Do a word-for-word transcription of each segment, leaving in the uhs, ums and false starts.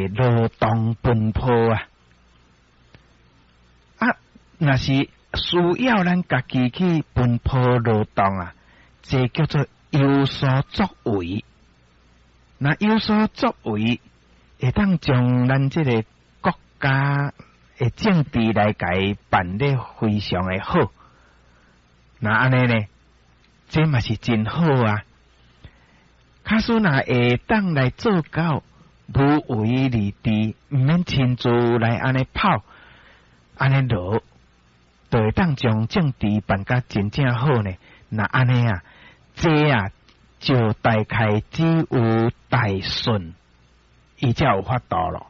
会劳动奔波啊！啊，若是需要咱家己去奔波劳动啊，这叫做有所作为。那有所作为，会当将咱这个国家的政治来改办得非常的好。那安尼呢，这嘛是真好啊！假使若会当来做到无为而治，毋免亲自来安尼跑，安尼落，就会当将政治办甲真正好呢。那安尼啊，这啊就大概只有大顺，伊才有法度咯。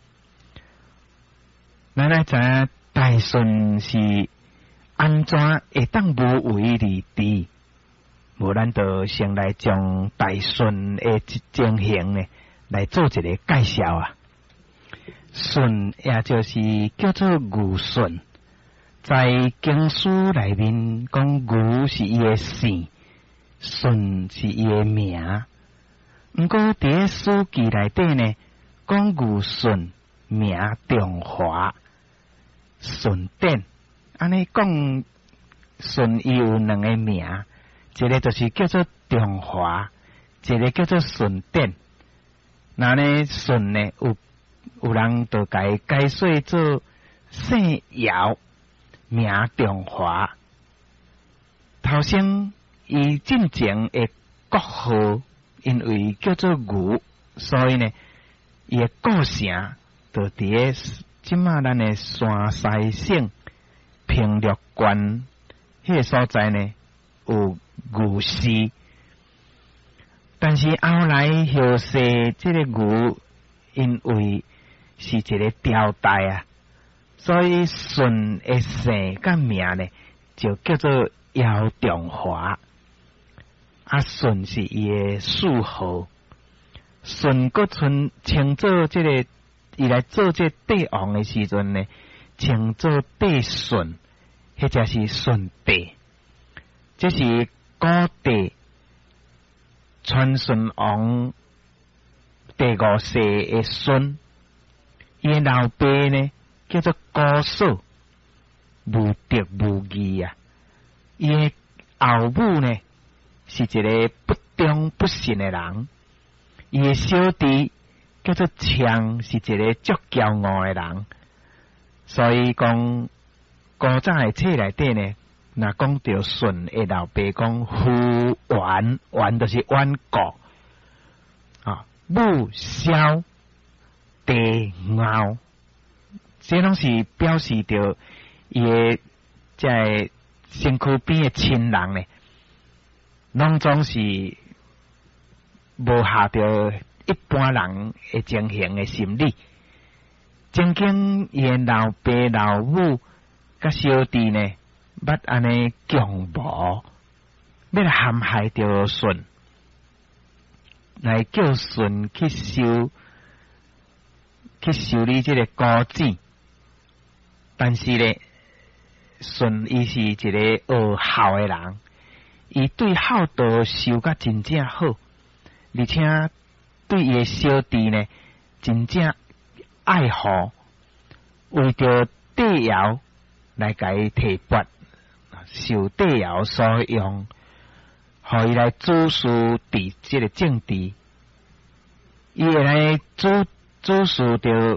咱来知影大顺是安怎会当无为而治？无咱就先来将大顺的情形呢，来做一个介绍啊。顺也就是叫做牛顺，在经书内面讲牛是伊的姓，顺是伊的名。毋过伫书记内底呢，讲牛顺名中华，顺典安尼讲，顺伊有两个名。一个就是叫做中华，一个叫做顺典。那呢顺呢，有有人就改改说做姓姚，名中华。头先伊进前的国号，因为叫做牛，所以呢，伊的故城就伫咧即马咱的山西省平陆县迄个所在呢，有牛氏，但是后来后世这个牛，因为是一个朝代啊，所以顺的姓甲名呢，就叫做姚中华。啊，顺是伊的谥号，顺搁称称做这个，伊来做这帝王的时阵呢，称做帝顺，或者是顺帝，这是古代传顺王第五世的孙，伊的老爸呢叫做高寿，无德无义啊。伊的后母呢是一个不忠不信的人，伊的小弟叫做昌，是一个足骄傲的人。所以讲古早的册内底呢，若讲到顺的老爸讲父冤，冤就是冤国啊，母孝弟傲，这拢是表示着伊的在身躯边的亲人呢，拢总是无下着一般人的情形的心理。曾经伊的老爸老母甲小弟呢，捌安尼强暴，要来陷害着舜，来叫舜去修去修理这个古井。但是呢，舜伊是一个学孝的人，伊对孝道修甲真正好，而且对伊的小弟呢，真正爱护，为着帝尧来甲伊提拔，受帝尧所用，互伊来主事治这个政治。伊会来主主事着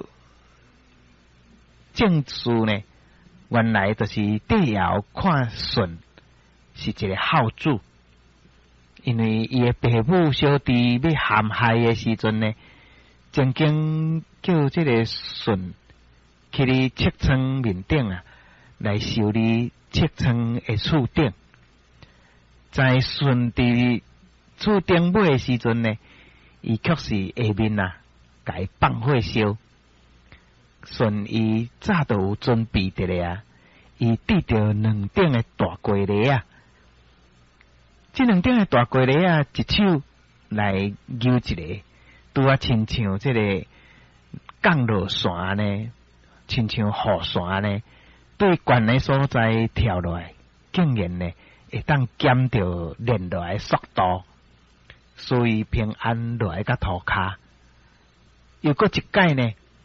政事呢，原来就是帝尧看舜是一个孝子，因为伊的爸母小弟要陷害的时阵呢，曾经叫这个舜去哩책窗面顶啊，来修理책窗的厝顶。在舜伫厝顶尾的时阵呢，伊却是下面啊，甲伊放火烧。舜伊早都有准备的咧啊，伊得着两顶的大龟梨啊，这两顶的大龟梨啊，一手来揪一个，拄啊亲像这个降落伞呢，亲像雨伞呢，对悬的所在跳落来，竟然呢会当减掉连落来的速度，所以平安落来甲涂骹。又过一摆呢，